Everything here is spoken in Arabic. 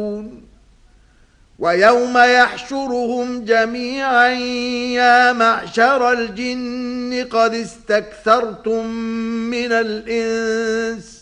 ويوم يحشرهم جميعا يا معشر الجن قد استكثرتم من الإنس